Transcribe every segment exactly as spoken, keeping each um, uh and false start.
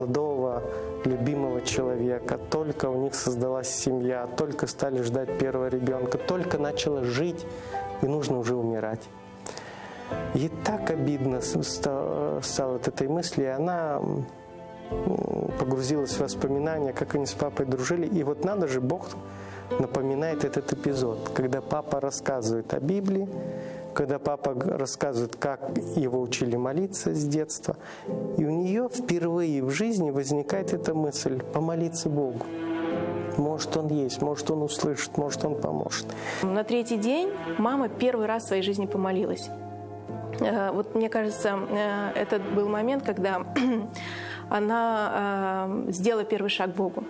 молодого, любимого человека, только у них создалась семья, только стали ждать первого ребенка, только начала жить, и нужно уже умирать. Ей так обидно стало, стало от этой мысли, и она погрузилась в воспоминания, как они с папой дружили. И вот надо же, Бог напоминает этот эпизод, когда папа рассказывает о Библии, когда папа рассказывает, как его учили молиться с детства. И у нее впервые в жизни возникает эта мысль – помолиться Богу. Может, Он есть, может, Он услышит, может, Он поможет. На третий день мама первый раз в своей жизни помолилась. Вот мне кажется, это был момент, когда она сделала первый шаг к Богу.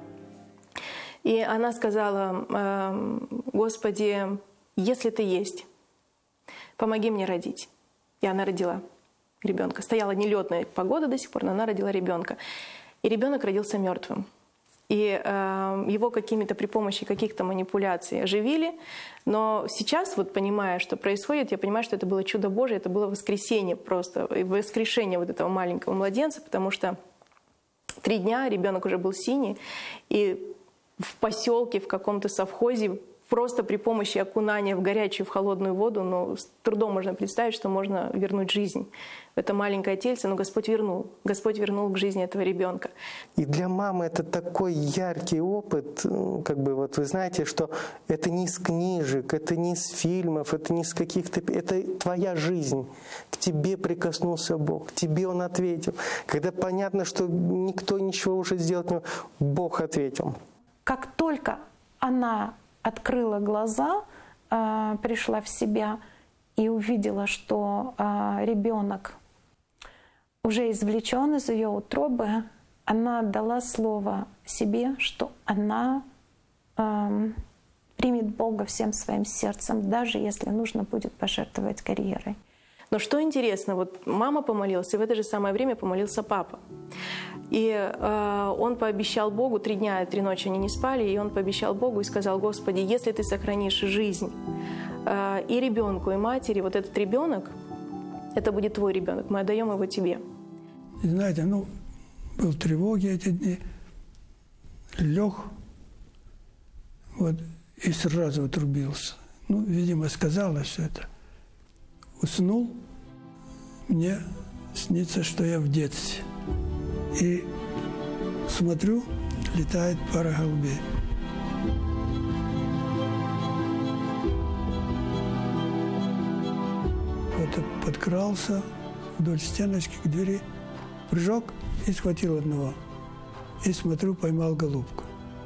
И она сказала: «Господи, если Ты есть, помоги мне родить». И она родила ребенка. Стояла нелетная погода до сих пор, но она родила ребенка. И ребенок родился мертвым. И э, его какими-то при помощи каких-то манипуляций оживили. Но сейчас, вот понимая, что происходит, я понимаю, что это было чудо Божие, это было воскресение просто, воскрешение вот этого маленького младенца, потому что три дня ребенок уже был синий, и в поселке, в каком-то совхозе, просто при помощи окунания в горячую, в холодную воду, ну, с трудом можно представить, что можно вернуть жизнь в это маленькое тельце, но Господь вернул. Господь вернул к жизни этого ребенка. И для мамы это такой яркий опыт, как бы вот вы знаете, что это не из книжек, это не из фильмов, это не из каких-то... Это твоя жизнь. К тебе прикоснулся Бог, к тебе Он ответил. Когда понятно, что никто ничего уже сделать не может, Бог ответил. Как только она открыла глаза, пришла в себя и увидела, что ребенок уже извлечен из ее утробы, она дала слово себе, что она примет Бога всем своим сердцем, даже если нужно будет пожертвовать карьерой. Но что интересно, вот мама помолилась, и в это же самое время помолился папа. И э, он пообещал Богу, три дня и три ночи они не спали, и он пообещал Богу и сказал: «Господи, если Ты сохранишь жизнь э, и ребенку, и матери, вот этот ребенок, это будет Твой ребенок, мы отдаем его Тебе». И знаете, ну, был тревоги эти дни, лег, вот, и сразу отрубился. Ну, видимо, сказала все это. Уснул, мне снится, что я в детстве. И смотрю, летает пара голубей. Вот подкрался вдоль стеночки к двери, прыжок и схватил одного. И смотрю, поймал голубку.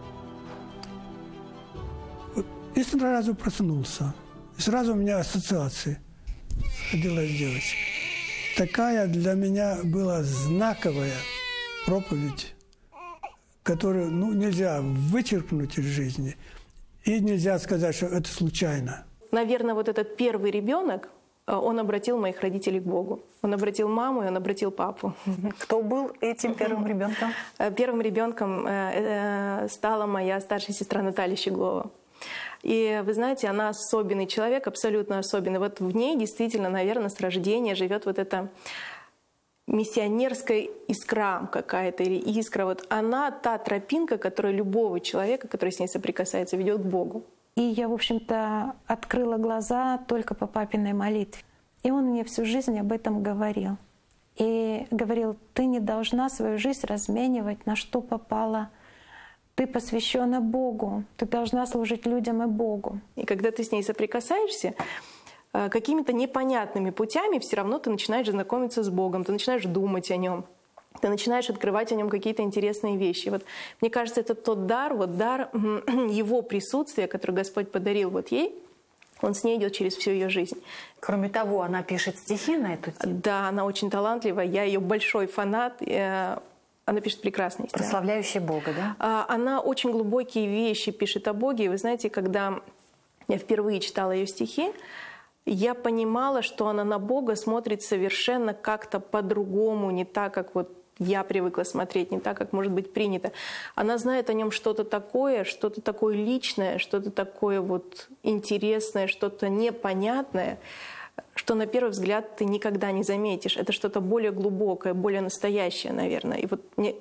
Вот. И сразу проснулся. И сразу у меня ассоциации. Родилась девочка. Такая для меня была знаковая проповедь, которую, ну, нельзя вычеркнуть из жизни. И нельзя сказать, что это случайно. Наверное, вот этот первый ребенок, он обратил моих родителей к Богу. Он обратил маму, и он обратил папу. Кто был этим первым ребенком? Первым ребенком стала моя старшая сестра Наталья Щеглова. И вы знаете, она особенный человек, абсолютно особенный. Вот в ней действительно, наверное, с рождения живет вот эта миссионерская искра какая-то, или искра. Вот она та тропинка, которая любого человека, который с ней соприкасается, ведет к Богу. И я, в общем-то, открыла глаза только по папиной молитве. И он мне всю жизнь об этом говорил. И говорил: ты не должна свою жизнь разменивать на что попало. Ты посвящена Богу, ты должна служить людям и Богу. И когда ты с ней соприкасаешься, какими-то непонятными путями все равно ты начинаешь знакомиться с Богом, ты начинаешь думать о Нем, ты начинаешь открывать о Нем какие-то интересные вещи. Вот, мне кажется, это тот дар, вот дар Его присутствия, который Господь подарил вот ей, он с ней идет через всю ее жизнь. Кроме того, она пишет стихи на эту тему. Да, она очень талантливая, я ее большой фанат. Она пишет прекрасные стихи. Прославляющие Бога, да? Она очень глубокие вещи пишет о Боге. И вы знаете, когда я впервые читала ее стихи, я понимала, что она на Бога смотрит совершенно как-то по-другому, не так, как вот я привыкла смотреть, не так, как может быть принято. Она знает о Нем что-то такое, что-то такое личное, что-то такое вот интересное, что-то непонятное, что на первый взгляд ты никогда не заметишь. Это что-то более глубокое, более настоящее, наверное. И вот мне